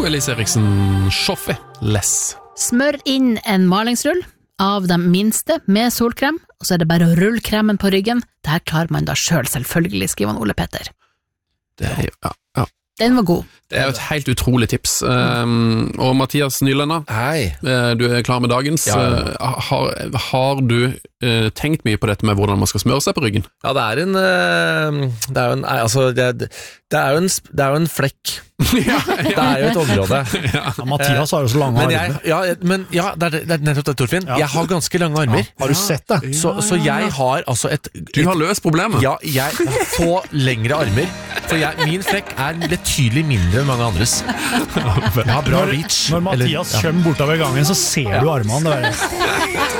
Elise Eriksen, Shoffi, less. Smør inn en malingsrull av de minste med solkrem, og så det bare å rulle kremen på ryggen. Det her klarer man da selv, selvfølgelig, skriver Ole Petter. Det Den var god. Det et helt utrolig tips. Og Mathias Nylenda, Hei. Du klar med dagens. Har du tenkt mye på dette med hvordan man skal smøre seg på ryggen? Ja, det er jo en flekk. Det er jo et område. Mathias har jo så lange armer. Det er nettopp det, Torfinn. Jeg har ganske lange armer. Har du sett det? Så jeg har altså Du har løst problemet. Ja, jeg får lengre armer. For min flekk betydelig mindre enn mange andres. Jeg har bra reach. Når Mathias kommer bortover gangen, så ser du armene.